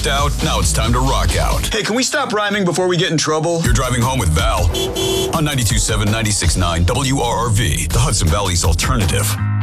worked out? Now it's time to rock out. Hey, can we stop rhyming before we get in trouble? You're driving home with Val on 92.7, 96.9 WRRV, the Hudson Valley's alternative.